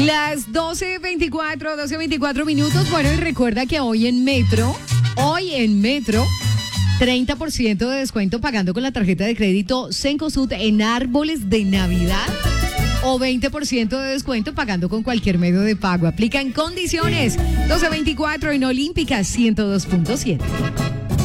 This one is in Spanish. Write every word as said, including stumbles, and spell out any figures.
Las doce veinticuatro, doce veinticuatro minutos. Bueno, y recuerda que hoy en Metro, hoy en Metro, treinta por ciento de descuento pagando con la tarjeta de crédito Cencosud en árboles de Navidad o veinte por ciento de descuento pagando con cualquier medio de pago. Aplica en condiciones. doce veinticuatro en Olímpica ciento dos punto siete.